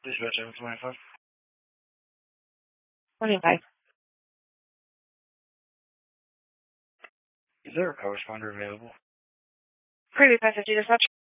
Dispatch 725. 25. Is there a co-responder available? Preview 550 dispatch.